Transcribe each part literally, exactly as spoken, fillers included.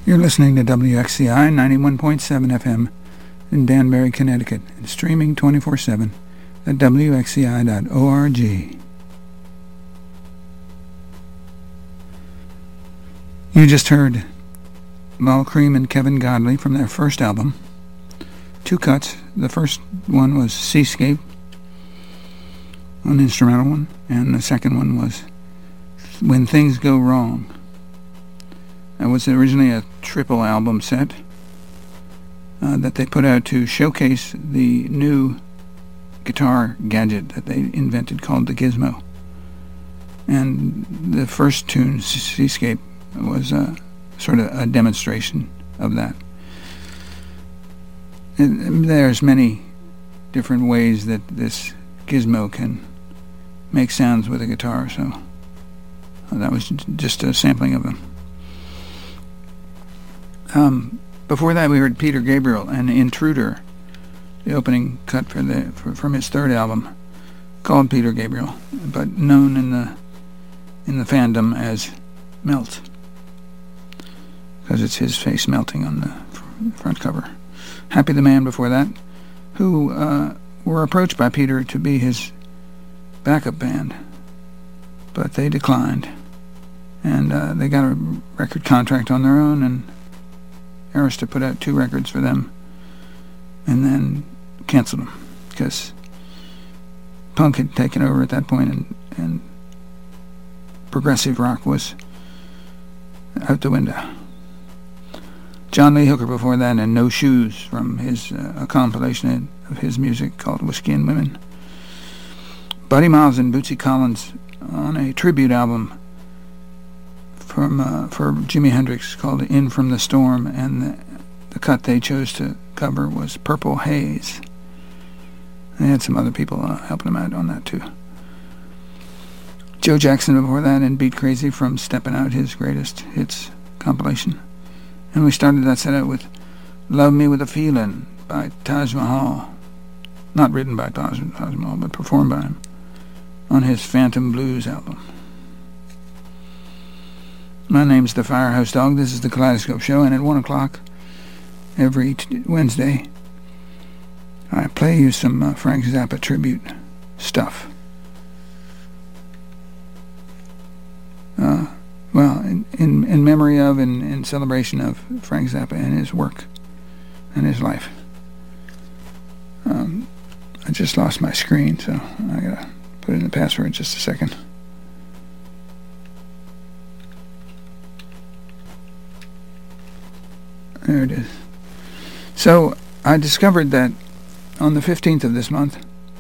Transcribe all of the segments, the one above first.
You're listening to W X C I ninety-one point seven F M in Danbury, Connecticut, and streaming twenty-four seven at W X C I dot org. You just heard Lol Creme and Kevin Godley from their first album. Two cuts. The first one was Seascape, an instrumental one, and the second one was When Things Go Wrong. It was originally a triple album set uh, that they put out to showcase the new guitar gadget that they invented called the Gizmo. And the first tune, Seascape, was uh, sort of a demonstration of that. And there's many different ways that this Gizmo can make sounds with a guitar, so that was just a sampling of them. Um, before that, we heard Peter Gabriel and Intruder, the opening cut for the for, from his third album, called Peter Gabriel, but known in the in the fandom as Melt, because it's his face melting on the front cover. Happy the Man before that, who uh, were approached by Peter to be his backup band, but they declined, and uh, they got a record contract on their own, and Arista put out two records for them and then canceled them because punk had taken over at that point, and, and progressive rock was out the window. John Lee Hooker before that, and No Shoes from his uh, a compilation of his music called Whiskey and Women. Buddy Miles and Bootsy Collins on a tribute album from uh, for Jimi Hendrix called In From the Storm, and the, the cut they chose to cover was Purple Haze. They had some other people uh, helping them out on that too. Joe Jackson before that, and Beat Crazy from Steppin' Out, his greatest hits compilation. And we started that set out with Love Me With a Feelin' by Taj Mahal. Not written by Taj, Taj Mahal, but performed by him on his Phantom Blues album. My name's the Firehouse Dog. This is the Kaleidoscope Show, and at one o'clock every t- Wednesday, I play you some uh, Frank Zappa tribute stuff. Uh, well, in, in, in memory of and in celebration of Frank Zappa and his work and his life. Um, I just lost my screen, so I gotta put in the password in just a second. There it is. So I discovered that on the fifteenth of this month,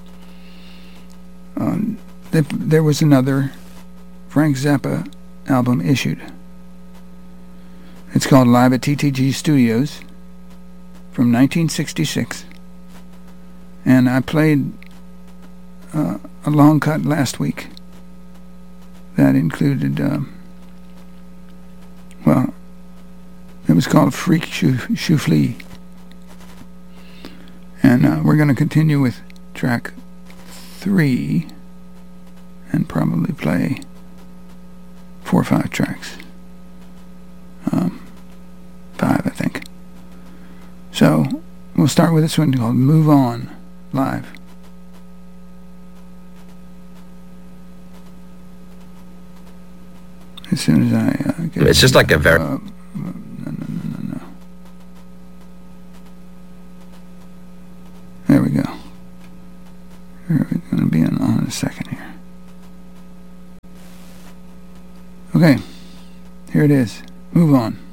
um, th- there was another Frank Zappa album issued. It's called Live at T T G Studios from nineteen sixty-six. And I played uh, a long cut last week that included, um, well, it was called Freak Shoufly. And uh, we're going to continue with track three and probably play four or five tracks. Um, five, I think. So we'll start with this one called Move On Live. As soon as I uh, get it's just like a very uh, no, no, no, no, no. There we go. We're going to be in on in a second here. Okay, here it is. Move On.